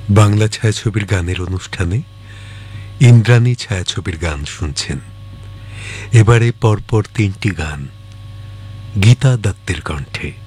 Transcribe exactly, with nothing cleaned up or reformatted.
বাংলা ছায়াছবির গানের অনুষ্ঠানে ইন্দ্রাণী ছায়াছবির গান শুনছেন। এবারে পরপর তিনটি গান গীতা দত্তের কণ্ঠে।